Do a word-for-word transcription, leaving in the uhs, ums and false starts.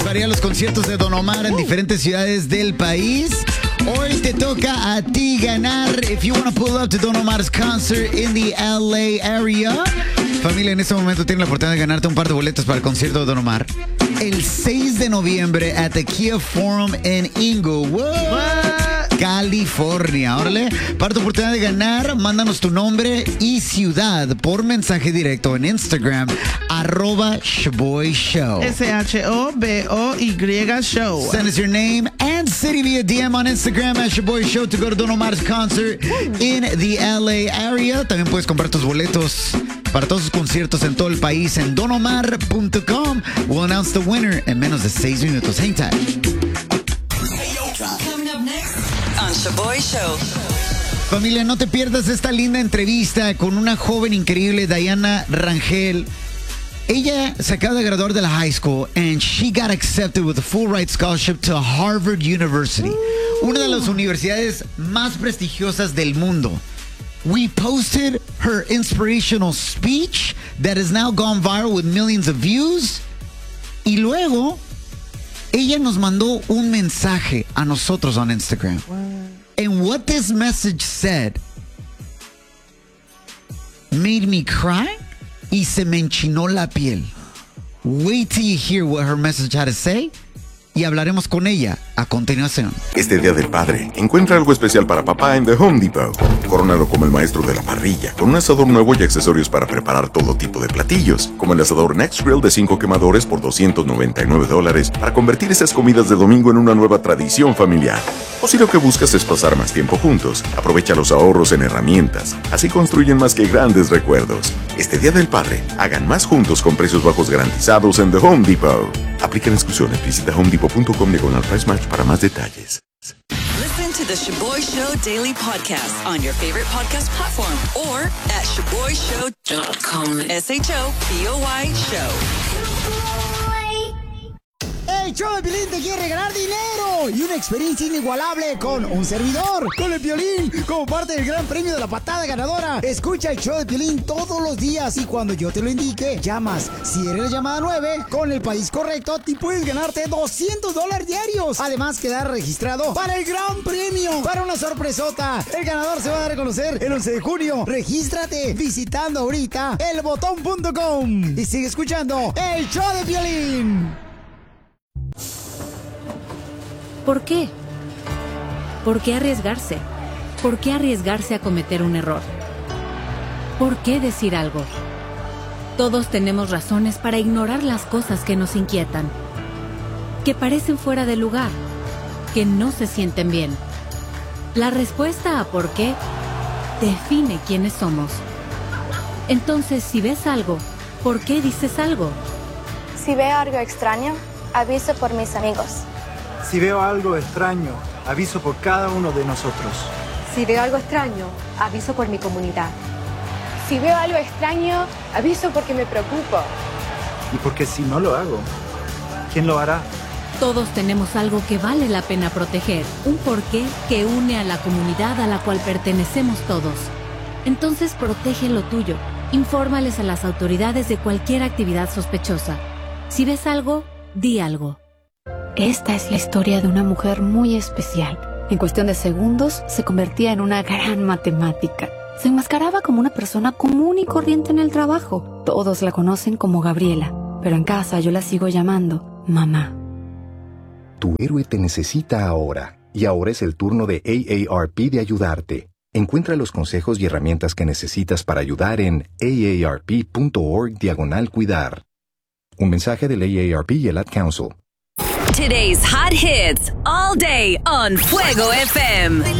para ir a los conciertos de Don Omar en diferentes ciudades del país. Hoy te toca a ti ganar. If you want to pull up to Don Omar's concert in the L A area. Familia, en este momento tienes la oportunidad de ganarte un par de boletos para el concierto de Don Omar. El seis de noviembre at the Kia Forum en Inglewood, California. Órale, para tu oportunidad de ganar, mándanos tu nombre y ciudad por mensaje directo en Instagram, arroba Shoboy Show. S H O B O Y Show. Send us your name and city via D M on Instagram at Shoboy Show to go to Don Omar's concert in the L A area. También puedes comprar tus boletos para todos sus conciertos en todo el país en don omar punto com. We'll announce the winner en menos de seis minutos. Hang tight. Coming up next on Shoboy Show. Familia, no te pierdas esta linda entrevista con una joven increíble, Diana Rangel. Ella se acaba de graduar de la high school and she got accepted with a full ride scholarship to Harvard University, Ooh. una de las universidades más prestigiosas del mundo. We posted her inspirational speech that has now gone viral with millions of views. Y luego, ella nos mandó un mensaje a nosotros on Instagram. What? And what this message said made me cry y se me enchinó la piel. Wait till you hear what her message had to say. Y hablaremos con ella a continuación. Este Día del Padre, encuentra algo especial para papá en The Home Depot. Corónalo como el maestro de la parrilla, con un asador nuevo y accesorios para preparar todo tipo de platillos, como el asador Next Grill de cinco quemadores por doscientos noventa y nueve dólares, para convertir esas comidas de domingo en una nueva tradición familiar. O si lo que buscas es pasar más tiempo juntos, aprovecha los ahorros en herramientas. Así construyen más que grandes recuerdos. Este Día del Padre, hagan más juntos con precios bajos garantizados en The Home Depot. Aplican exclusiones. Visita home depot punto com diagonal price match para más detalles. Listen to the Shoboy Show Daily Podcast on your favorite podcast platform or at shoboy show dot com. S H O B O Y Show. El show de Piolín te quiere regalar dinero y una experiencia inigualable con un servidor, con el Piolín, como parte del gran premio de la patada ganadora. Escucha el show de Piolín todos los días y cuando yo te lo indique, llamas. Si eres la llamada nueve, con el país correcto, te puedes ganarte doscientos dólares diarios. Además, quedar registrado para el gran premio, para una sorpresota. El ganador se va a dar a conocer el once de junio. Regístrate visitando ahorita el botón punto com y sigue escuchando el show de Piolín. ¿Por qué? ¿Por qué arriesgarse? ¿Por qué arriesgarse a cometer un error? ¿Por qué decir algo? Todos tenemos razones para ignorar las cosas que nos inquietan, que parecen fuera de lugar, que no se sienten bien. La respuesta a por qué define quiénes somos. Entonces, si ves algo, ¿por qué dices algo? Si veo algo extraño, aviso por mis amigos. Si veo algo extraño, aviso por cada uno de nosotros. Si veo algo extraño, aviso por mi comunidad. Si veo algo extraño, aviso porque me preocupo. Y porque si no lo hago, ¿quién lo hará? Todos tenemos algo que vale la pena proteger, un porqué que une a la comunidad a la cual pertenecemos todos. Entonces protege lo tuyo. Infórmales a las autoridades de cualquier actividad sospechosa. Si ves algo, di algo. Esta es la historia de una mujer muy especial. En cuestión de segundos, se convertía en una gran matemática. Se enmascaraba como una persona común y corriente en el trabajo. Todos la conocen como Gabriela, pero en casa yo la sigo llamando mamá. Tu héroe te necesita ahora, y ahora es el turno de A A R P de ayudarte. Encuentra los consejos y herramientas que necesitas para ayudar en aarp.org diagonal cuidar. Un mensaje del A A R P y el Ad Council. Today's hot hits all day on Fuego F M.